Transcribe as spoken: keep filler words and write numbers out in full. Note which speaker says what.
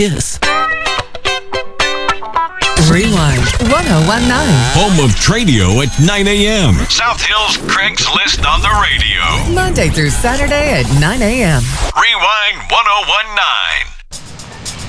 Speaker 1: kiss.
Speaker 2: Rewind ten nineteen.
Speaker 3: Home of Tradio at nine a.m. South Hill's Craigslist on the radio.
Speaker 2: Monday through Saturday at nine a.m.
Speaker 3: Rewind ten nineteen.